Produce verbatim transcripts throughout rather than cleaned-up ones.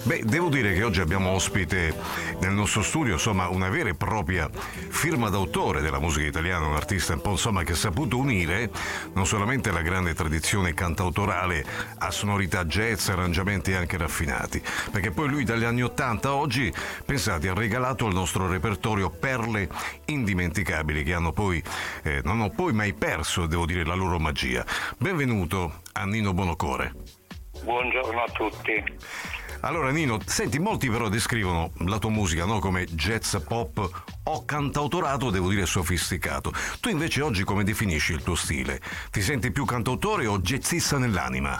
Beh, devo dire che oggi abbiamo ospite nel nostro studio, insomma, una vera e propria firma d'autore della musica italiana, un artista un po', insomma, che ha saputo unire non solamente la grande tradizione cantautorale a sonorità jazz, arrangiamenti anche raffinati, perché poi lui dagli anni ottanta a oggi, pensate, ha regalato al nostro repertorio perle indimenticabili che hanno poi, eh, non ho poi mai perso, devo dire, la loro magia. Benvenuto a Nino Bonocore. Buongiorno a tutti. Allora Nino, senti, molti però descrivono la tua musica, no, come jazz pop o cantautorato, devo dire sofisticato. Tu invece oggi come definisci il tuo stile? Ti senti più cantautore o jazzista nell'anima?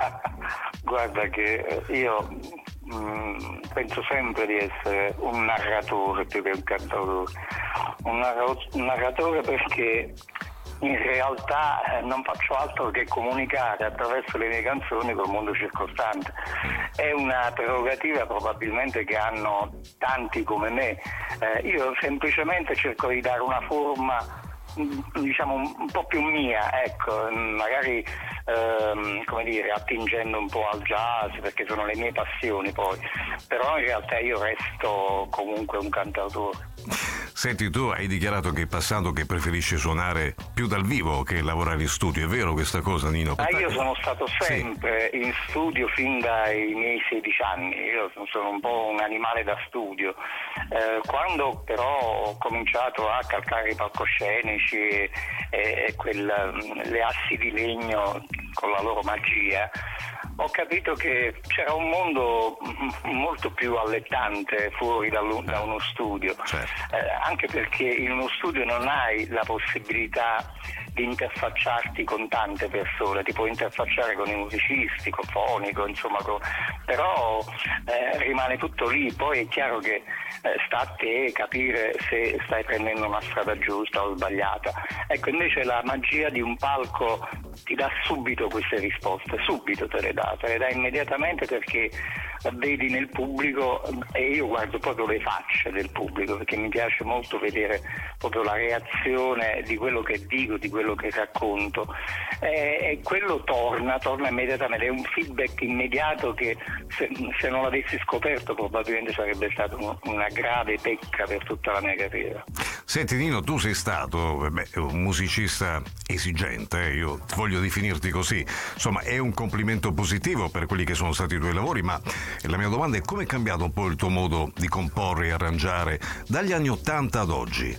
Guarda che io mh, penso sempre di essere un narratore più che un cantautore. Un, narro- un narratore perché in realtà eh, non faccio altro che comunicare attraverso le mie canzoni col mondo circostante. È una prerogativa probabilmente che hanno tanti come me. Eh, io semplicemente cerco di dare una forma, diciamo, un, un po' più mia, ecco, magari ehm, come dire, attingendo un po' al jazz, perché sono le mie passioni poi, però in realtà io resto comunque un cantautore. Senti, tu hai dichiarato che passato che preferisci suonare più dal vivo che lavorare in studio, è vero questa cosa, Nino? Ah, io sono stato sempre sì. in studio fin dai miei sedici anni, io sono un po' un animale da studio. Eh, quando però ho cominciato a calcare i palcoscenici e, e quel, le assi di legno con la loro magia, ho capito che c'era un mondo molto più allettante fuori da uno studio, certo. eh, anche perché in uno studio non hai la possibilità di interfacciarti con tante persone, ti puoi interfacciare con i musicisti, con fonico, insomma, con... però eh, rimane tutto lì. Poi è chiaro che eh, sta a te capire se stai prendendo una strada giusta o sbagliata. Ecco, invece la magia di un palco ti dà subito queste risposte, subito te le dà, te le dà immediatamente, perché vedi nel pubblico, e io guardo proprio le facce del pubblico, perché mi piace molto vedere proprio la reazione di quello che dico, di quello che racconto, e, e quello torna, torna immediatamente, è un feedback immediato che se, se non l'avessi scoperto probabilmente sarebbe stata un, una grave pecca per tutta la mia carriera. Senti Nino, tu sei stato beh, un musicista esigente, eh? Io voglio definirti così, insomma è un complimento positivo per quelli che sono stati i tuoi lavori, ma la mia domanda è: come è cambiato un po' il tuo modo di comporre e arrangiare dagli anni ottanta ad oggi?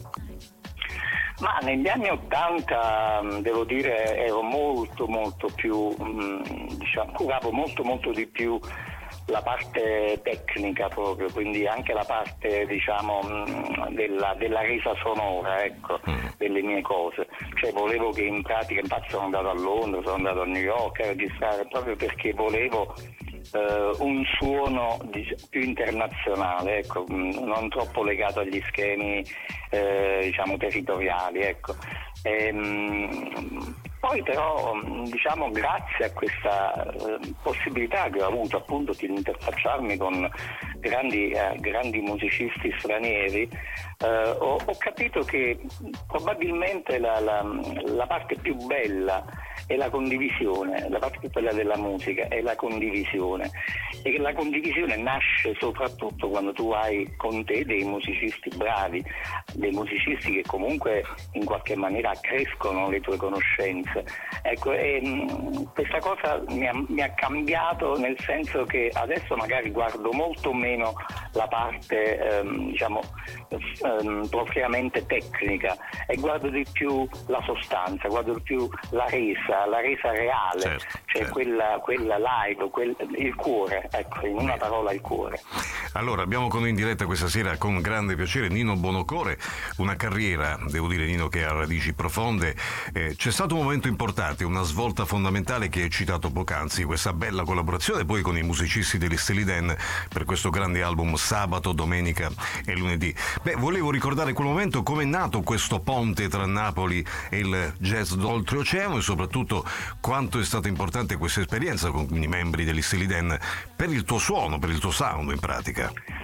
Ma negli anni ottanta devo dire ero molto molto più, diciamo, curavo molto molto di più la parte tecnica proprio, quindi anche la parte, diciamo, della, della resa sonora, ecco, mm. delle mie cose. Cioè volevo che in pratica, infatti sono andato a Londra, sono andato a New York a registrare proprio perché volevo Uh, un suono di, più internazionale, ecco, non troppo legato agli schemi eh, diciamo territoriali, ecco. E, mh, poi però diciamo grazie a questa uh, possibilità che ho avuto appunto di interfacciarmi con grandi, eh, grandi musicisti stranieri, uh, ho, ho capito che probabilmente la, la, la parte più bella è la condivisione, la parte più bella della musica è la condivisione, e che la condivisione nasce soprattutto quando tu hai con te dei musicisti bravi, dei musicisti che comunque in qualche maniera accrescono le tue conoscenze. Ecco, e, mh, questa cosa mi ha, mi ha cambiato, nel senso che adesso magari guardo molto meno la parte ehm, diciamo ehm, propriamente tecnica e guardo di più la sostanza, guardo di più la resa, la resa reale, certo, cioè certo. quella, quella live, quel, il cuore, ecco, in una parola il cuore. Allora, abbiamo con noi in diretta questa sera con grande piacere Nino Bonocore, una carriera, devo dire Nino, che ha radici profonde. Eh, c'è stato un momento importante, una svolta fondamentale che hai citato poc'anzi, questa bella collaborazione poi con i musicisti degli Steely Dan per questo grande album Sabato, Domenica e Lunedì. Beh, volevo ricordare quel momento, come è nato questo ponte tra Napoli e il jazz d'oltreoceano, e soprattutto quanto è stata importante questa esperienza con i membri degli Steely Dan per il tuo suono, per il tuo sound in pratica.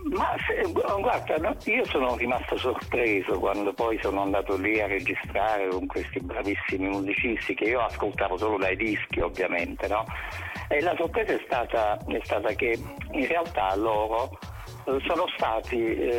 Ma se, guarda, no, io sono rimasto sorpreso quando poi sono andato lì a registrare con questi bravissimi musicisti che io ascoltavo solo dai dischi, ovviamente, no? E la sorpresa è stata, è stata che in realtà loro sono stati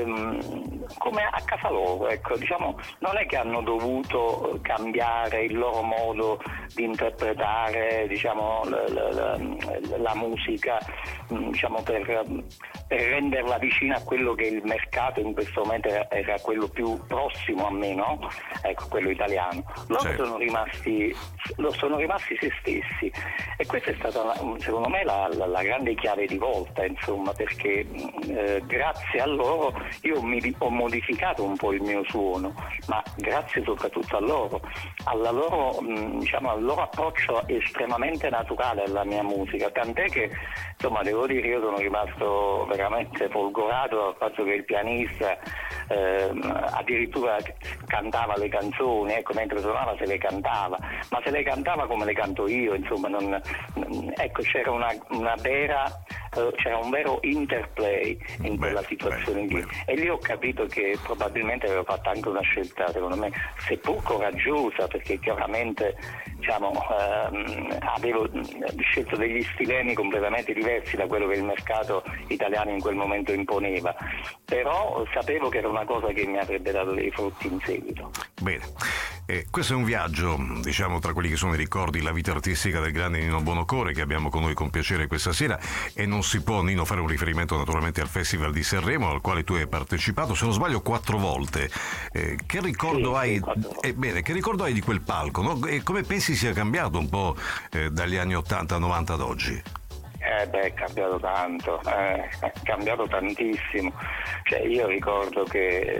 ehm, come a casa loro, ecco, diciamo, non è che hanno dovuto cambiare il loro modo di interpretare, diciamo, la, la, la, la musica, diciamo, per, per renderla vicina a quello che il mercato in questo momento era, era quello più prossimo a me, no? Ecco, quello italiano. Loro certo. sono rimasti sono rimasti se stessi, e questa è stata secondo me la, la, la grande chiave di volta, insomma, perché eh, grazie a loro io mi ho modificato un po' il mio suono, ma grazie soprattutto a loro, alla loro, diciamo, al loro approccio estremamente naturale alla mia musica, tant'è che, insomma, devo dire, io sono rimasto veramente folgorato dal fatto che il pianista eh, addirittura cantava le canzoni, ecco, mentre suonava se le cantava, ma se le cantava come le canto io, insomma, non, ecco, c'era una, una vera uh, c'era un vero interplay in quella beh, situazione beh, lì beh. E lì ho capito che probabilmente avevo fatto anche una scelta, secondo me, seppur coraggiosa, perché chiaramente, diciamo, ehm, avevo scelto degli stilemi completamente diversi da quello che il mercato italiano in quel momento imponeva, però sapevo che era una cosa che mi avrebbe dato dei frutti in seguito. Bene. Eh, questo è un viaggio, diciamo, tra quelli che sono i ricordi, la vita artistica del grande Nino Buonocore, che abbiamo con noi con piacere questa sera, e non si può, Nino, fare un riferimento naturalmente al Festival di Sanremo, al quale tu hai partecipato, se non sbaglio, quattro volte. Eh, che ricordo sì, hai? Sì, eh, bene, che ricordo hai di quel palco, no? E come pensi sia cambiato un po' eh, dagli anni ottanta novanta ad oggi? Eh beh, è cambiato tanto, eh, è cambiato tantissimo. Cioè, io ricordo che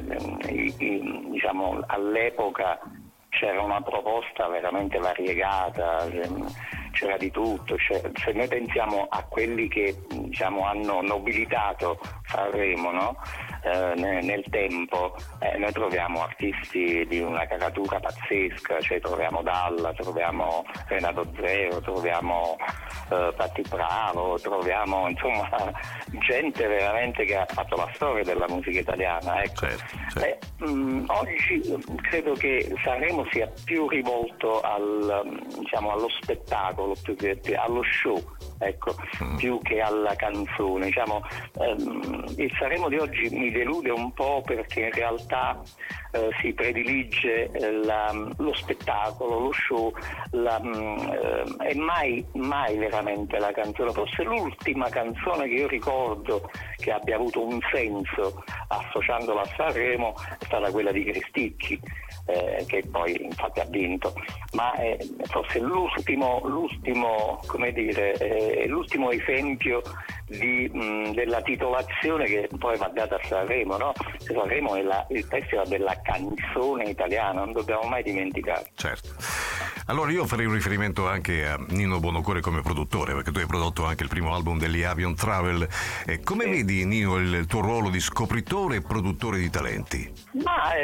eh, diciamo, all'epoca c'era una proposta veramente variegata, c'era di tutto. Cioè, se noi pensiamo a quelli che, diciamo, hanno nobilitato Sanremo, no? eh, nel, nel tempo, eh, noi troviamo artisti di una caratura pazzesca, cioè troviamo Dalla, troviamo Renato Zero, troviamo eh, Patti Bravo, troviamo, insomma, gente veramente che ha fatto la storia della musica italiana, ecco. Certo, certo. Eh, mh, oggi credo che Sanremo sia più rivolto al, diciamo, allo spettacolo, più che allo show, ecco, mm. più che alla canzone. Diciamo, ehm, il Sanremo di oggi mi delude un po' perché in realtà eh, si predilige la, lo spettacolo, lo show, la, eh, e mai, mai veramente la canzone. Forse l'ultima canzone che io ricordo che abbia avuto un senso associandola a Sanremo è stata quella di Cristicchi, eh, che poi infatti ha vinto, ma è forse l'ultimo, l'ultimo, come dire, eh, l'ultimo esempio di, mh, della titolazione che poi va data a Sanremo, no? Sanremo è la, il festival della canzone italiana, non dobbiamo mai dimenticare. Certo. Allora io farei un riferimento anche a Nino Buonocore come produttore, perché tu hai prodotto anche il primo album degli Avion Travel. Eh, come sì. vedi, Nino, il, il tuo ruolo di scopritore e produttore di talenti? Ma